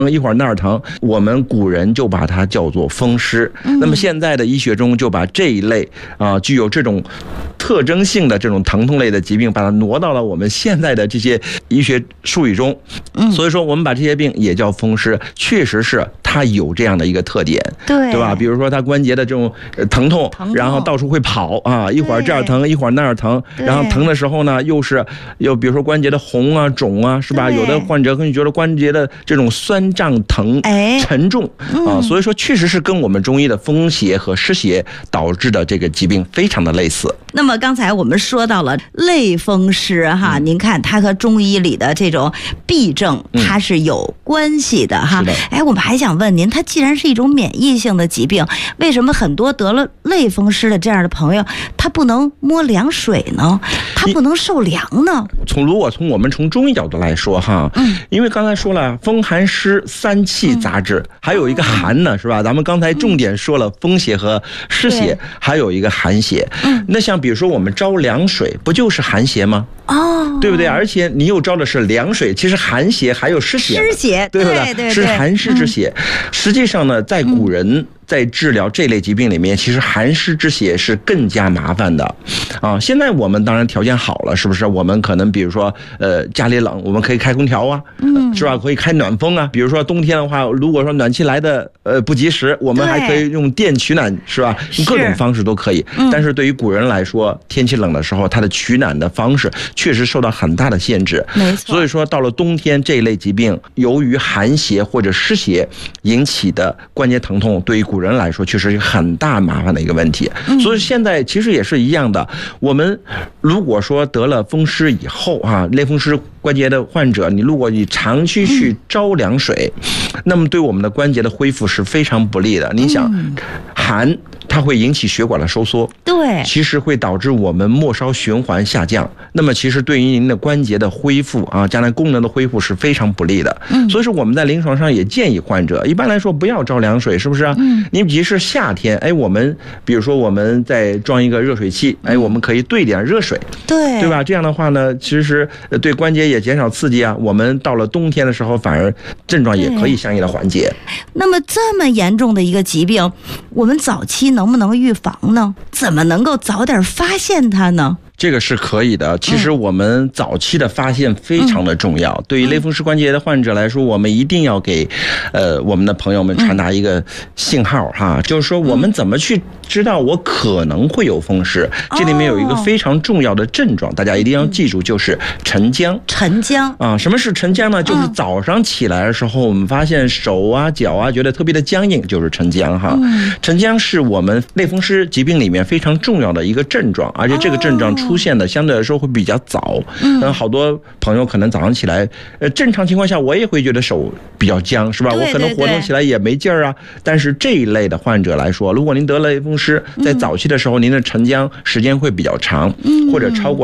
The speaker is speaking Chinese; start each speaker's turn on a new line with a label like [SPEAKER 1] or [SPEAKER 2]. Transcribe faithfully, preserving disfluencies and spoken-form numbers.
[SPEAKER 1] 一会儿那儿疼，我们古人就把它叫做风湿。嗯、那么现在的医学中就把这一类啊、呃、具有这种特征性的这种疼痛类的疾病，把它挪到了我们现在的这些医学术语中。嗯，所以说我们把这些病也叫风湿，确实是它有这样的一个特点，
[SPEAKER 2] 对
[SPEAKER 1] 对吧？比如说它关节的这种疼痛，疼痛然后到处会跑啊，一会儿这儿疼，一会儿那儿疼，然后疼的时候呢，又是又比如说关节的红啊、肿啊，是吧？有的患者可能觉得关节的这种酸胀疼、沉重啊，所以说确实是跟我们中医的风邪和湿邪导致的这个疾病非常的类似。
[SPEAKER 2] 那么刚才我们说到了类风湿哈，嗯、您看它和中医里的这种痹症它是有关系的哈。嗯、哎，我们还想问您，它既然是一种免疫性的疾病，为什么很多得了类风湿的这样的朋友，他不能摸凉水呢？他不能受凉呢？
[SPEAKER 1] 从如果从我们从中医角度来说哈，嗯，因为刚才说了风寒湿三气杂治，嗯、还有一个寒呢，是吧？咱们刚才重点说了风邪和湿邪，还有一个寒邪。嗯，那像比如说我们招凉水，不就是寒邪吗？哦，对不对？而且你又招的是凉水，其实寒邪还有湿邪，
[SPEAKER 2] 湿邪，
[SPEAKER 1] 对不对？
[SPEAKER 2] 对对对，
[SPEAKER 1] 是寒湿之邪。嗯、实际上呢，在古人。嗯在治疗这类疾病里面，其实寒湿之邪是更加麻烦的，啊，现在我们当然条件好了，是不是？我们可能比如说，呃，家里冷，我们可以开空调啊，嗯，是吧？可以开暖风啊。比如说冬天的话，如果说暖气来的呃不及时，我们还可以用电取暖，是吧？各种方式都可以。嗯、但是对于古人来说，天气冷的时候，它的取暖的方式确实受到很大的限制。
[SPEAKER 2] 没错。
[SPEAKER 1] 所以说，到了冬天这一类疾病，由于寒邪或者湿邪引起的关节疼痛，对于古人来说确实是很大麻烦的一个问题。嗯、所以现在其实也是一样的，我们如果说得了风湿以后啊，类风湿关节的患者，你如果你长期去招凉水，嗯、那么对我们的关节的恢复是非常不利的。你想，嗯、寒它会引起血管的收缩，
[SPEAKER 2] 对，
[SPEAKER 1] 其实会导致我们末梢循环下降。那么其实对于您的关节的恢复啊，将来功能的恢复是非常不利的。嗯，所以说我们在临床上也建议患者，一般来说不要招凉水，是不是啊？嗯，你即使夏天，哎，我们比如说我们再装一个热水器，哎，我们可以兑点热水，
[SPEAKER 2] 对，
[SPEAKER 1] 对吧？这样的话呢，其实对关节也减少刺激啊。我们到了冬天的时候，反而症状也可以相应的缓解。
[SPEAKER 2] 那么这么严重的一个疾病，我们早期能不能预防呢？怎么能够早点发现它呢？
[SPEAKER 1] 这个是可以的。其实我们早期的发现非常的重要。嗯、对于类风湿关节的患者来说，我们一定要给呃我们的朋友们传达一个信号哈，嗯、就是说我们怎么去知道我可能会有风湿？嗯、这里面有一个非常重要的症状，哦、大家一定要记住，就是沉僵。
[SPEAKER 2] 沉僵
[SPEAKER 1] 啊，什么是沉僵呢？就是早上起来的时候，我们发现手啊、脚啊觉得特别的僵硬，就是沉僵哈。嗯、沉僵是我们类风湿疾病里面非常重要的一个症状，而且这个症状出现的相对来说会比较早。嗯，好多朋友可能早上起来，呃，正常情况下我也会觉得手比较僵，是吧？
[SPEAKER 2] 对对对，
[SPEAKER 1] 我可能活动起来也没劲儿啊。但是这一类的患者来说，如果您得了类风湿，在早期的时候，您的沉僵时间会比较长，嗯、或者超过